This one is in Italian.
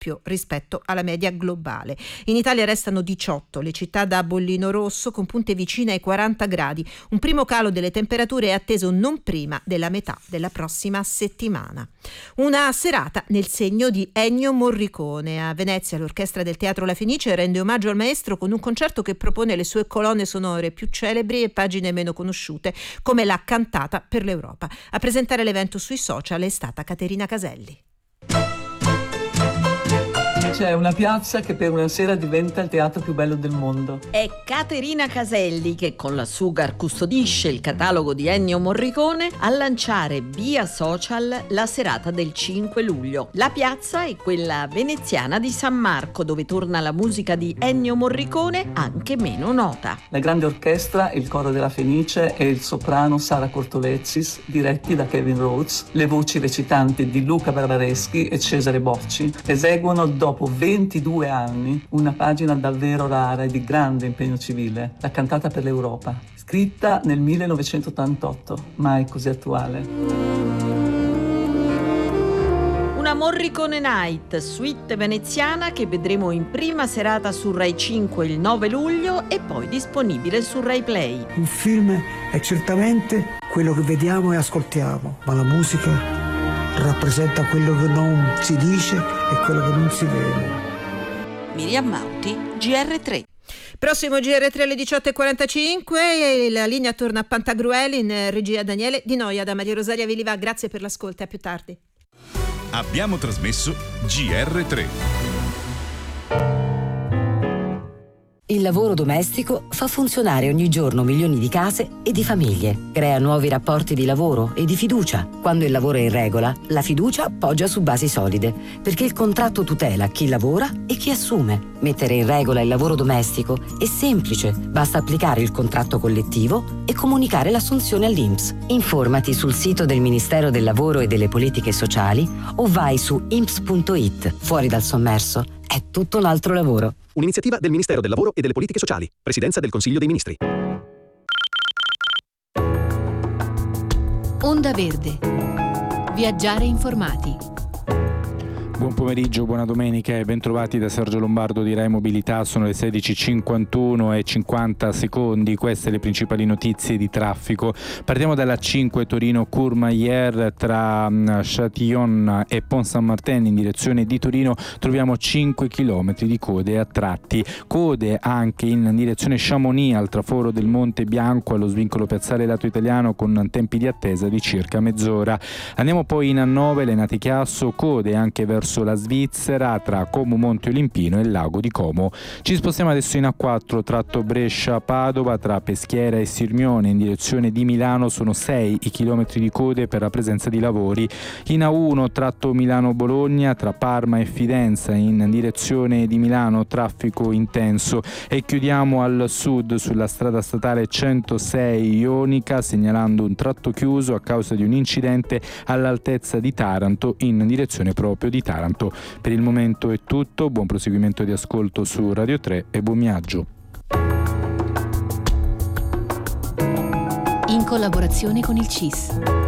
rispetto alla media globale. In Italia restano 18 le città da bollino rosso, con punte vicine ai 40 gradi. Un primo calo delle temperature è atteso non prima della metà della prossima settimana. Una serata nel segno di Ennio Morricone. A Venezia l'Orchestra del Teatro La Fenice rende omaggio al maestro con un concerto che propone le sue colonne sonore più celebri e pagine meno conosciute, come la Cantata per l'Europa. A presentare l'evento sui social è stata Caterina Caselli. C'è una piazza che per una sera diventa il teatro più bello del mondo. È Caterina Caselli che con la Sugar custodisce il catalogo di Ennio Morricone a lanciare via social la serata del 5 luglio. La piazza è quella veneziana di San Marco, dove torna la musica di Ennio Morricone, anche meno nota. La grande orchestra, il coro della Fenice e il soprano Sara Cortolezzis, diretti da Kevin Rhodes, le voci recitanti di Luca Barbareschi e Cesare Bocci, eseguono dopo 22 anni una pagina davvero rara e di grande impegno civile, la Cantata per l'Europa, scritta nel 1988, mai così attuale. Una Morricone Night, suite veneziana, che vedremo in prima serata su Rai 5 il 9 luglio e poi disponibile su Rai Play. Un film è certamente quello che vediamo e ascoltiamo, ma la musica rappresenta quello che non si dice e quello che non si vede. Miriam Mauti, GR3. Prossimo GR3 alle 18.45 e la linea torna a Pantagrueli, in regia Daniele Di Noia. Da Maria Rosaria Viliva, grazie per l'ascolto e a più tardi. Abbiamo trasmesso GR3. Il lavoro domestico fa funzionare ogni giorno milioni di case e di famiglie. Crea nuovi rapporti di lavoro e di fiducia. Quando il lavoro è in regola, la fiducia poggia su basi solide, perché il contratto tutela chi lavora e chi assume. Mettere in regola il lavoro domestico è semplice. Basta applicare il contratto collettivo e comunicare l'assunzione all'INPS. Informati sul sito del Ministero del Lavoro e delle Politiche Sociali o vai su inps.it. Fuori dal sommerso è tutto un altro lavoro. Un'iniziativa del Ministero del Lavoro e delle Politiche Sociali. Presidenza del Consiglio dei Ministri. Onda Verde. Viaggiare informati. Buon pomeriggio, buona domenica e bentrovati da Sergio Lombardo di Rai Mobilità. Sono le 16:51 e 50 secondi. Queste le principali notizie di traffico. Partiamo dalla 5 Torino-Courmayeur, tra Châtillon e Pont-Saint-Martin in direzione di Torino. Troviamo 5 km di code a tratti. Code anche in direzione Chamonix al traforo del Monte Bianco, allo svincolo piazzale lato italiano, con tempi di attesa di circa mezz'ora. Andiamo poi in A9 Lenate Chiasso, code anche verso la Svizzera tra Como Monte Olimpino e il lago di Como. Ci spostiamo adesso in A4 tratto Brescia-Padova, tra Peschiera e Sirmione in direzione di Milano. Sono 6 i chilometri di code per la presenza di lavori. In A1 tratto Milano-Bologna, tra Parma e Fidenza in direzione di Milano, traffico intenso. E chiudiamo al sud sulla strada statale 106 Ionica, segnalando un tratto chiuso a causa di un incidente all'altezza di Taranto in direzione proprio di Taranto. Per il momento è tutto, buon proseguimento di ascolto su Radio 3 e buon viaggio. In collaborazione con il CIS.